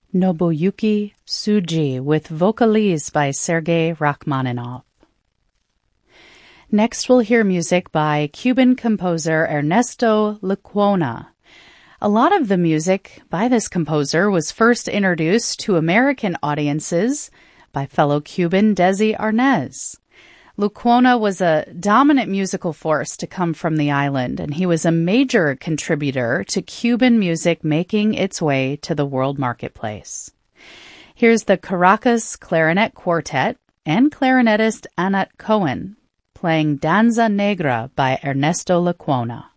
Nobuyuki Tsuji with Vocalise by Sergei Rachmaninoff. Next we'll hear music by Cuban composer Ernesto Lecuona. A lot of the music by this composer was first introduced to American audiences by fellow Cuban Desi Arnaz. Lecuona was a dominant musical force to come from the island, and he was a major contributor to Cuban music making its way to the world marketplace. Here's the Caracas Clarinet Quartet and clarinetist Anat Cohen playing Danza Negra by Ernesto Lecuona.